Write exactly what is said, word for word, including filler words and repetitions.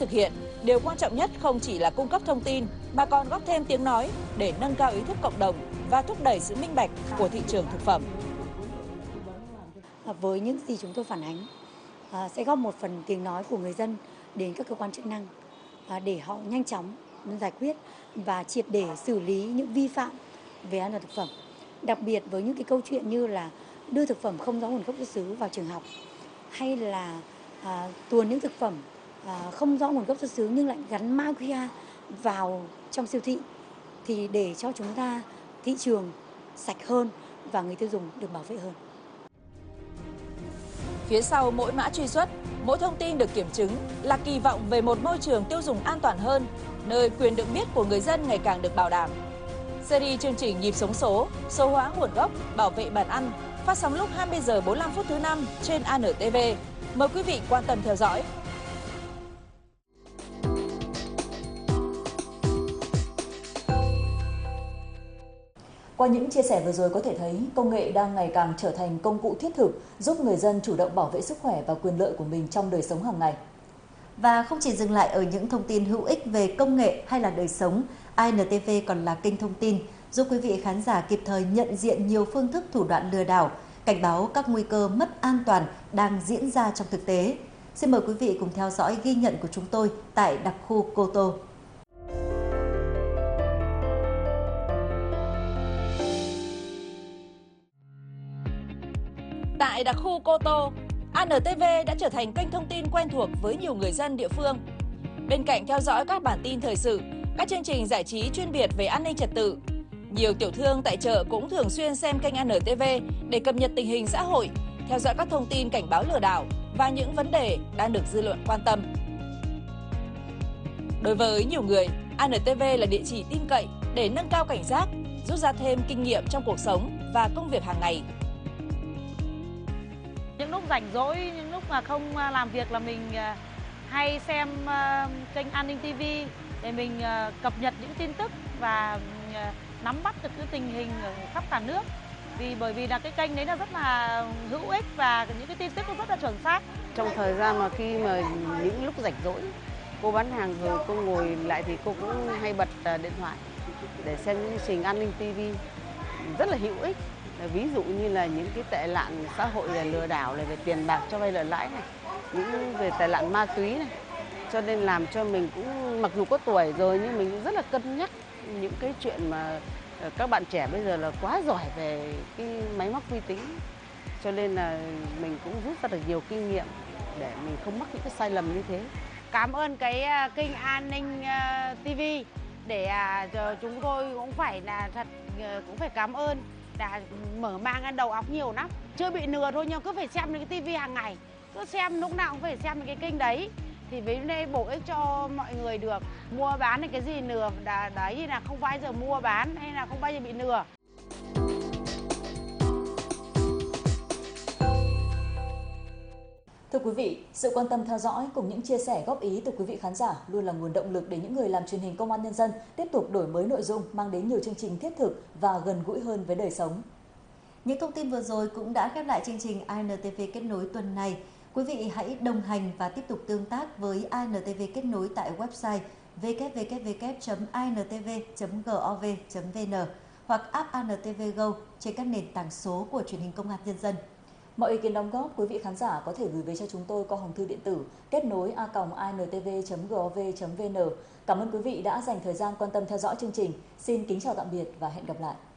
thực hiện, điều quan trọng nhất không chỉ là cung cấp thông tin mà còn góp thêm tiếng nói để nâng cao ý thức cộng đồng và thúc đẩy sự minh bạch của thị trường thực phẩm. Với những gì chúng tôi phản ánh sẽ góp một phần tiếng nói của người dân đến các cơ quan chức năng để họ nhanh chóng giải quyết và triệt để xử lý những vi phạm về an toàn thực phẩm. Đặc biệt với những cái câu chuyện như là đưa thực phẩm không rõ nguồn gốc xuất xứ vào trường học, hay là à, tuồn những thực phẩm à, không rõ nguồn gốc xuất xứ nhưng lại gắn mã quy rờ vào trong siêu thị, thì để cho chúng ta thị trường sạch hơn và người tiêu dùng được bảo vệ hơn. Phía sau mỗi mã truy xuất, mỗi thông tin được kiểm chứng là kỳ vọng về một môi trường tiêu dùng an toàn hơn, nơi quyền được biết của người dân ngày càng được bảo đảm. Series chương trình Nhịp sống số, số hóa nguồn gốc, bảo vệ bàn ăn phát sóng lúc hai mươi giờ bốn mươi lăm phút thứ năm trên a en tê vê. Mời quý vị quan tâm theo dõi. Qua những chia sẻ vừa rồi có thể thấy công nghệ đang ngày càng trở thành công cụ thiết thực giúp người dân chủ động bảo vệ sức khỏe và quyền lợi của mình trong đời sống hàng ngày. Và không chỉ dừng lại ở những thông tin hữu ích về công nghệ hay là đời sống, a en tê vê còn là kênh thông tin giúp quý vị khán giả kịp thời nhận diện nhiều phương thức thủ đoạn lừa đảo, cảnh báo các nguy cơ mất an toàn đang diễn ra trong thực tế. Xin mời quý vị cùng theo dõi ghi nhận của chúng tôi tại đặc khu Cô Tô. Tại đặc khu Cô Tô, a en tê vê đã trở thành kênh thông tin quen thuộc với nhiều người dân địa phương. Bên cạnh theo dõi các bản tin thời sự, các chương trình giải trí chuyên biệt về an ninh trật tự, nhiều tiểu thương tại chợ cũng thường xuyên xem kênh a en tê vê để cập nhật tình hình xã hội, theo dõi các thông tin cảnh báo lừa đảo và những vấn đề đang được dư luận quan tâm. Đối với nhiều người, a en tê vê là địa chỉ tin cậy để nâng cao cảnh giác, rút ra thêm kinh nghiệm trong cuộc sống và công việc hàng ngày. Những lúc rảnh rỗi, những lúc mà không làm việc là mình hay xem kênh An ninh ti vi để mình cập nhật những tin tức và nắm bắt được cái tình hình ở khắp cả nước. Vì bởi vì là cái kênh đấy là rất là hữu ích và những cái tin tức nó rất là chuẩn xác. Trong thời gian mà khi mà những lúc rảnh rỗi, cô bán hàng rồi cô ngồi lại thì cô cũng hay bật điện thoại để xem những chương trình An ninh ti vi rất là hữu ích. Ví dụ như là những cái tệ nạn xã hội là lừa đảo này, về tiền bạc cho vay nợ lãi này, những về tệ nạn ma túy này. Cho nên làm cho mình cũng, mặc dù có tuổi rồi nhưng mình cũng rất là cân nhắc những cái chuyện mà các bạn trẻ bây giờ là quá giỏi về cái máy móc vi tính. Cho nên là mình cũng rút ra được nhiều kinh nghiệm để mình không mắc những cái sai lầm như thế. Cảm ơn cái kênh An ninh ti vi để chúng tôi cũng phải là thật cũng phải cảm ơn đã mở mang đầu óc nhiều lắm. Chưa bị lừa thôi nhưng cứ phải xem những cái tivi hàng ngày, cứ xem lúc nào cũng phải xem những cái kênh đấy thì với đây bổ ích cho mọi người được. Mua bán thì cái gì lừa đấy thì là không bao giờ mua bán hay là không bao giờ bị lừa. Thưa quý vị, sự quan tâm theo dõi cùng những chia sẻ góp ý từ quý vị khán giả luôn là nguồn động lực để những người làm truyền hình Công an Nhân dân tiếp tục đổi mới nội dung, mang đến nhiều chương trình thiết thực và gần gũi hơn với đời sống. Những thông tin vừa rồi cũng đã khép lại chương trình a en tê vê Kết nối tuần này. Quý vị hãy đồng hành và tiếp tục tương tác với a en tê vê Kết nối tại website w w w chấm i n t v chấm gov chấm v n hoặc app a en tê vê Go trên các nền tảng số của truyền hình Công an Nhân dân. Mọi ý kiến đóng góp quý vị khán giả có thể gửi về cho chúng tôi qua hòm thư điện tử kết nối a còng i n t v chấm gov chấm v n. Cảm ơn quý vị đã dành thời gian quan tâm theo dõi chương trình. Xin kính chào tạm biệt và hẹn gặp lại.